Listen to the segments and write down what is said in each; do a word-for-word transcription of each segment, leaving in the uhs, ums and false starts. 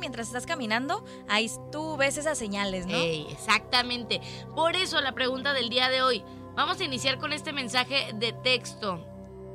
mientras estás caminando, ahí tú ves esas señales, ¿no? Ey, exactamente. Por eso la pregunta del día de hoy. Vamos a iniciar con este mensaje de texto.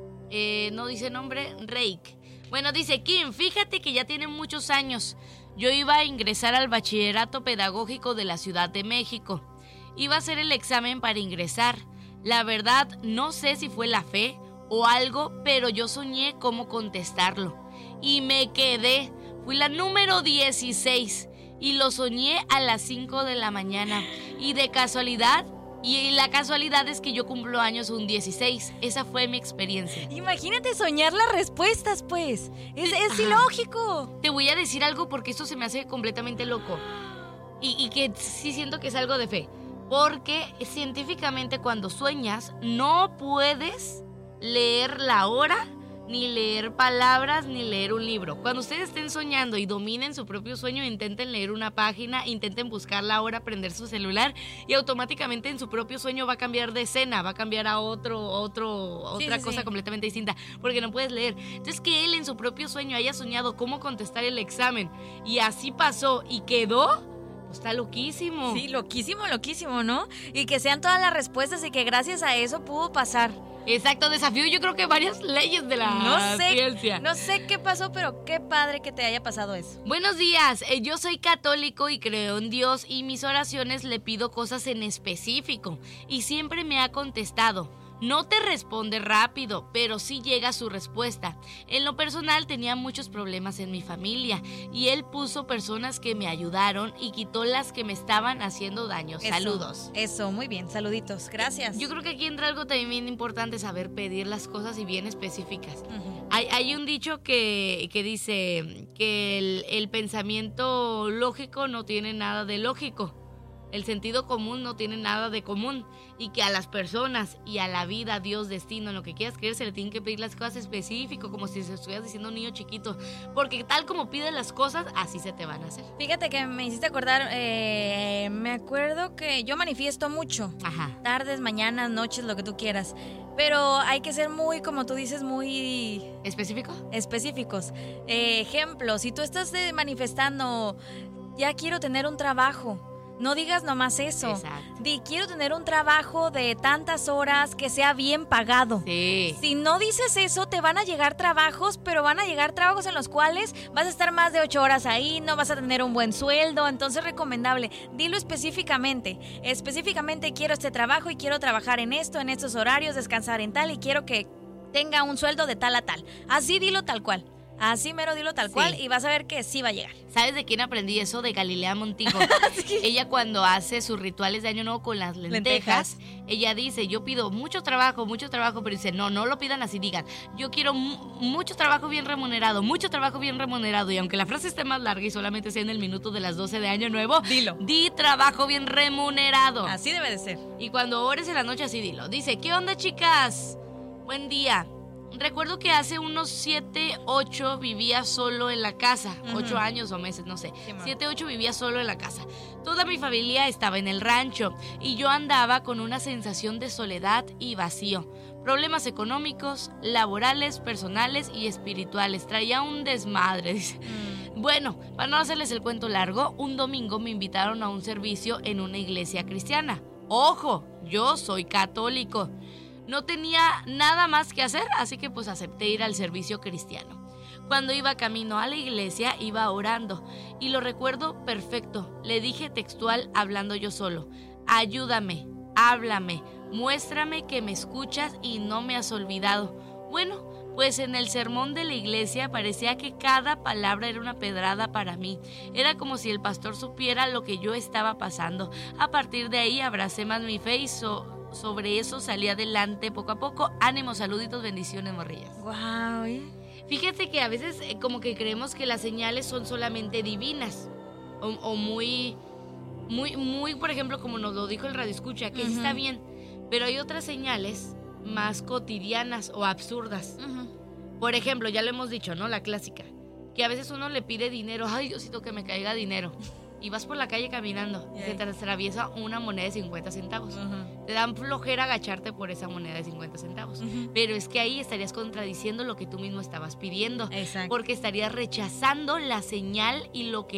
Eh, no dice nombre, Reik. Bueno, dice Kim, fíjate que ya tiene muchos años. Yo iba a ingresar al bachillerato pedagógico de la Ciudad de México. Iba a hacer el examen para ingresar. La verdad, no sé si fue la fe o algo, pero yo soñé cómo contestarlo. Y me quedé. Fui la número dieciséis y lo soñé a las cinco de la mañana. Y de casualidad, y la casualidad es que yo cumplo años un dieciséis. Esa fue mi experiencia. Imagínate soñar las respuestas, pues. Es, es ilógico. Te voy a decir algo porque esto se me hace completamente loco. Y, y que sí siento que es algo de fe. Porque científicamente cuando sueñas no puedes leer la hora, ni leer palabras, ni leer un libro. Cuando ustedes estén soñando y dominen su propio sueño, intenten leer una página, intenten buscar la hora, prender su celular y automáticamente en su propio sueño va a cambiar de escena, va a cambiar a otro, otro, otra sí, sí, cosa sí. completamente distinta, porque no puedes leer. Entonces que él en su propio sueño haya soñado cómo contestar el examen y así pasó y quedó, pues está loquísimo. Sí, loquísimo, loquísimo, ¿no? Y que sean todas las respuestas y que gracias a eso pudo pasar. Exacto, desafío yo creo que varias leyes de la no sé, ciencia. No sé qué pasó, pero qué padre que te haya pasado eso. Buenos días, eh, yo soy católico y creo en Dios y mis oraciones le pido cosas en específico y siempre me ha contestado. No te responde rápido, pero sí llega su respuesta. En lo personal tenía muchos problemas en mi familia y él puso personas que me ayudaron y quitó las que me estaban haciendo daño. Eso, Saludos. Eso, muy bien, saluditos, gracias. Yo creo que aquí entra algo también bien importante, saber pedir las cosas y bien específicas. Uh-huh. Hay, hay un dicho que, que dice que el, el pensamiento lógico no tiene nada de lógico. El sentido común no tiene nada de común y que a las personas y a la vida, Dios, destino, en lo que quieras creer, se le tienen que pedir las cosas específicas, como si se estuvieras diciendo a un niño chiquito, porque tal como pides las cosas, así se te van a hacer. Fíjate que me hiciste acordar, eh, me acuerdo que yo manifiesto mucho, Ajá. tardes, mañanas, noches, lo que tú quieras, pero hay que ser muy, como tú dices, muy... ¿Específico? Específicos. Eh, ejemplo, si tú estás eh, manifestando, ya quiero tener un trabajo, no digas nomás eso. Exacto. Di, quiero tener un trabajo de tantas horas que sea bien pagado. Sí. Si no dices eso, te van a llegar trabajos, pero van a llegar trabajos en los cuales vas a estar más de ocho horas ahí, no vas a tener un buen sueldo, entonces recomendable. Dilo específicamente. Específicamente quiero este trabajo y quiero trabajar en esto, en estos horarios, descansar en tal y quiero que tenga un sueldo de tal a tal. Así dilo tal cual. Así mero dilo tal cual sí. Y vas a ver que sí va a llegar. ¿Sabes de quién aprendí eso? De Galilea Montijo. Sí. Ella cuando hace sus rituales de Año Nuevo con las lentejas, lentejas, ella dice, yo pido mucho trabajo, mucho trabajo, pero dice, no, no lo pidan así, digan, yo quiero mu- mucho trabajo bien remunerado, mucho trabajo bien remunerado, y aunque la frase esté más larga y solamente sea en el minuto de las doce de Año Nuevo, dilo. Di trabajo bien remunerado. Así debe de ser. Y cuando ores en la noche, así dilo. Dice, ¿qué onda, chicas? Buen día. Recuerdo que hace unos siete, ocho vivía solo en la casa, uh-huh. ocho años o meses, no sé, siete, ocho vivía solo en la casa. Toda mi familia estaba en el rancho y yo andaba con una sensación de soledad y vacío. Problemas económicos, laborales, personales y espirituales. Traía un desmadre, dice. Mm. Bueno, para no hacerles el cuento largo, un domingo me invitaron a un servicio en una iglesia cristiana. ¡Ojo! Yo soy católico. No tenía nada más que hacer, así que pues acepté ir al servicio cristiano. Cuando iba camino a la iglesia, iba orando y lo recuerdo perfecto. Le dije textual hablando yo solo, ayúdame, háblame, muéstrame que me escuchas y no me has olvidado. Bueno, pues en el sermón de la iglesia parecía que cada palabra era una pedrada para mí. Era como si el pastor supiera lo que yo estaba pasando. A partir de ahí abracé más mi fe y so- sobre eso salí adelante poco a poco. Ánimo, saluditos, bendiciones, morrillas. Wow, ¿eh? Fíjate que a veces eh, como que creemos que las señales son solamente divinas o, o muy, muy, muy, por ejemplo, como nos lo dijo el radioescucha, que uh-huh. está bien, pero hay otras señales más cotidianas o absurdas. Uh-huh. Por ejemplo, ya lo hemos dicho, ¿no? La clásica, que a veces uno le pide dinero, ay, Diosito, que me caiga dinero. Y vas por la calle caminando y se te atraviesa una moneda de cincuenta centavos. Uh-huh. Te dan flojera agacharte por esa moneda de cincuenta centavos. Uh-huh. Pero es que ahí estarías contradiciendo lo que tú mismo estabas pidiendo. Exacto. Porque estarías rechazando la señal y lo que